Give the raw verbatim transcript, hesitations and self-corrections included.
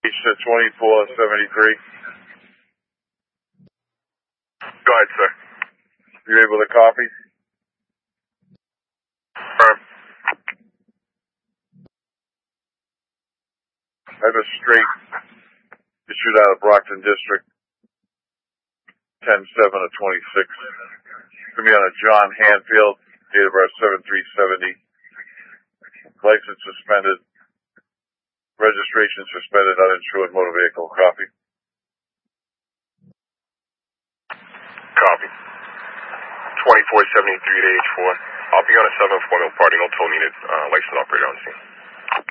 to twenty-four seventy-three. Go ahead, sir. You able to copy? Firm. I have a straight issued out of Brockton District, ten seven of twenty-six. It's going to be on a John Hanfield, date of birth seven three seventy. License suspended. Registration suspended, uninsured motor vehicle. Copy. Copy. twenty-four seventy-three to H four. I'll be on a seven four mil party, no tow needed. Uh, license operator on scene.